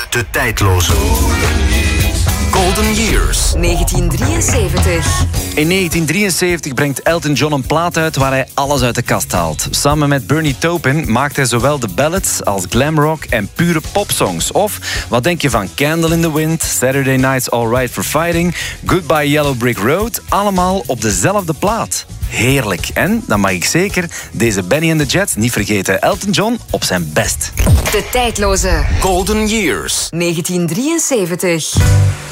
De tijdloze Golden Years. 1973. In 1973 brengt Elton John een plaat uit waar hij alles uit de kast haalt. Samen met Bernie Taupin maakt hij zowel de ballads als glamrock en pure popsongs. Of wat denk je van Candle in the Wind, Saturday Night's Alright for Fighting, Goodbye Yellow Brick Road, allemaal op dezelfde plaat. Heerlijk. En, dan mag ik zeker, deze Benny and the Jets niet vergeten. Elton John op zijn best. De tijdloze Golden Years. 1973.